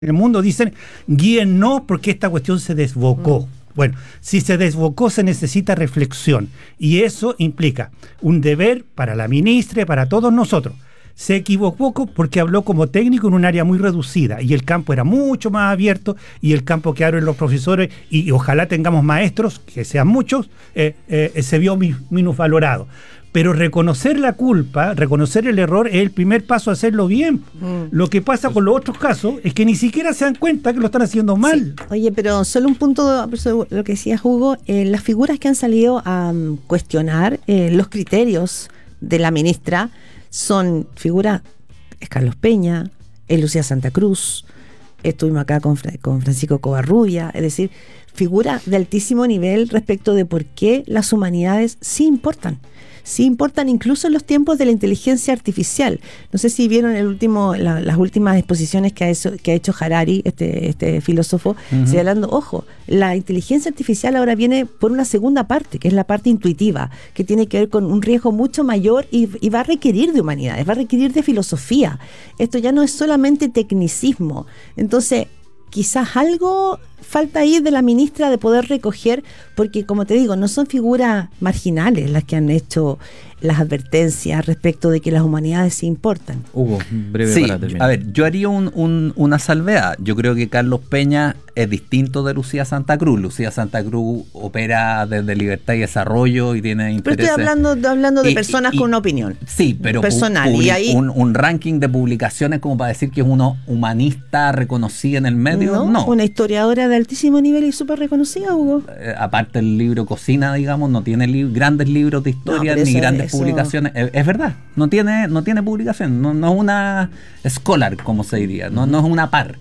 el mundo dicen, guíennos porque esta cuestión se desbocó. Bueno, si se desbocó se necesita reflexión y eso implica un deber para la ministra y para todos nosotros. Se equivocó porque habló como técnico en un área muy reducida y el campo era mucho más abierto y el campo que abren los profesores y ojalá tengamos maestros, que sean muchos, se vio minusvalorado. Pero reconocer la culpa, reconocer el error es el primer paso a hacerlo bien. Lo que pasa con los otros casos es que ni siquiera se dan cuenta que lo están haciendo mal. Sí. Oye, pero solo un punto, lo que decía Hugo, las figuras que han salido a cuestionar los criterios de la ministra son figuras, es Carlos Peña, es Lucía Santa Cruz, estuvimos acá con Francisco Covarrubia, es decir, figuras de altísimo nivel respecto de por qué las humanidades sí importan incluso en los tiempos de la inteligencia artificial. No sé si vieron las últimas exposiciones que ha hecho Harari, este filósofo, señalando, ojo, la inteligencia artificial ahora viene por una segunda parte, que es la parte intuitiva, que tiene que ver con un riesgo mucho mayor y va a requerir de humanidades, va a requerir de filosofía. Esto ya no es solamente tecnicismo. Entonces, quizás algo falta ahí de la ministra de poder recoger, porque como te digo, no son figuras marginales las que han hecho las advertencias respecto de que las humanidades se importan. Hugo, breve sí, para terminar. A ver, yo haría una salvedad. Yo creo que Carlos Peña es distinto de Lucía Santa Cruz. Lucía Santa Cruz opera desde Libertad y Desarrollo y tiene intereses. Pero estoy hablando de personas con una opinión. Sí, pero personal. Y ahí un ranking de publicaciones como para decir que es uno humanista reconocido en el medio, no. Una historiadora de altísimo nivel y súper reconocida, Hugo. Aparte el libro Cocina, digamos, no tiene grandes libros de historia ni grandes publicaciones. Es verdad, no tiene publicación, no es una scholar, como se diría, no es una par.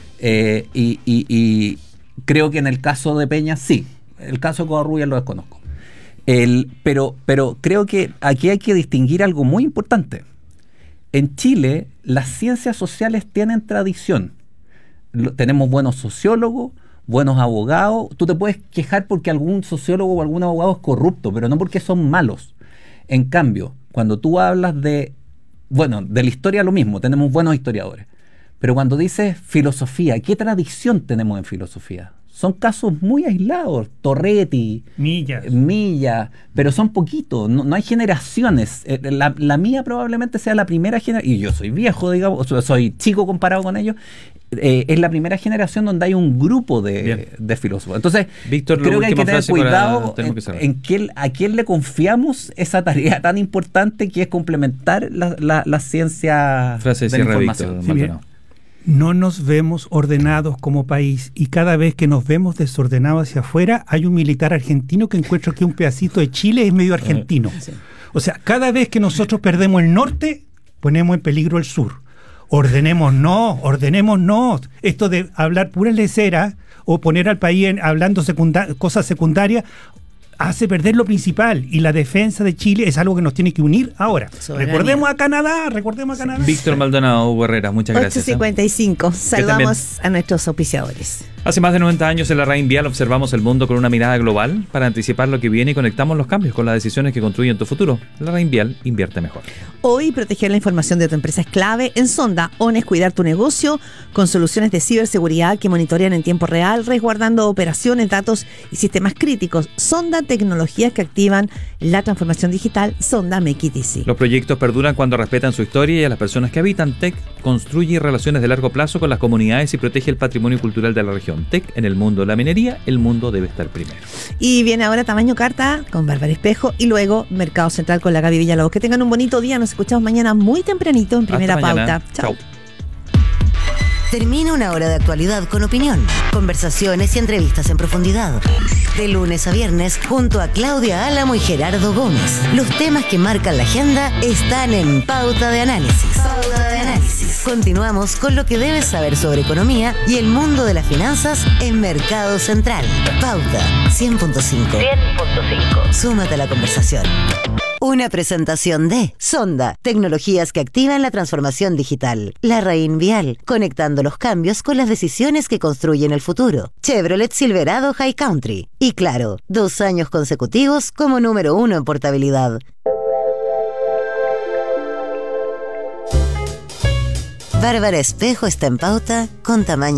Y creo que en el caso de Peña sí, el caso de Covarrubias lo desconozco. Pero creo que aquí hay que distinguir algo muy importante. En Chile las ciencias sociales tienen tradición. Tenemos buenos sociólogos, buenos abogados. Tú te puedes quejar porque algún sociólogo o algún abogado es corrupto, pero no porque son malos. En cambio, cuando tú hablas de la historia lo mismo, tenemos buenos historiadores. Pero cuando dices filosofía, ¿qué tradición tenemos en filosofía? Son casos muy aislados, Torretti, Milla, pero son poquitos, no hay generaciones. La mía probablemente sea la primera generación, y yo soy viejo, digamos, soy chico comparado con ellos, es la primera generación donde hay un grupo de filósofos. Entonces, Víctor, creo que hay que tener cuidado a quién le confiamos esa tarea tan importante que es complementar la ciencia de la información. No nos vemos ordenados como país y cada vez que nos vemos desordenados hacia afuera hay un militar argentino que encuentra que un pedacito de Chile es medio argentino. Sí. O sea, cada vez que nosotros perdemos el norte, ponemos en peligro el sur. Ordenémonos. Esto de hablar pura lecera o poner al país hablando cosas secundarias hace perder lo principal, y la defensa de Chile es algo que nos tiene que unir ahora. Recordemos a Canadá. Víctor Maldonado, Hugo Herrera, muchas gracias. 8:55. Saludamos a nuestros auspiciadores. Hace más de 90 años en la RAIN Vial observamos el mundo con una mirada global para anticipar lo que viene y conectamos los cambios con las decisiones que construyen tu futuro. La RAIN Vial invierte mejor. Hoy, proteger la información de tu empresa es clave. En Sonda, ON es cuidar tu negocio con soluciones de ciberseguridad que monitorean en tiempo real, resguardando operaciones, datos y sistemas críticos. Sonda, tecnologías que activan la transformación digital. Sonda Make It Easy. Los proyectos perduran cuando respetan su historia y a las personas que habitan. TEC construye relaciones de largo plazo con las comunidades y protege el patrimonio cultural de la región. TEC, en el mundo de la minería, el mundo debe estar primero. Y viene ahora Tamaño Carta con Bárbara Espejo y luego Mercado Central con la Gaby Villalobos. Que tengan un bonito día. Nos escuchamos mañana muy tempranito en Primera Pauta. Chao. Termina una hora de actualidad con opinión, conversaciones y entrevistas en profundidad. De lunes a viernes, junto a Claudia Álamo y Gerardo Gómez. Los temas que marcan la agenda están en Pauta de Análisis. Continuamos con lo que debes saber sobre economía y el mundo de las finanzas en Mercado Central. Pauta 100.5. Súmate a la conversación. Una presentación de Sonda, tecnologías que activan la transformación digital. La RAIN Vial, conectando los cambios con las decisiones que construyen el futuro. Chevrolet Silverado High Country. Y claro, 2 años consecutivos como número 1 en portabilidad. Bárbara Espejo está en pauta con tamaño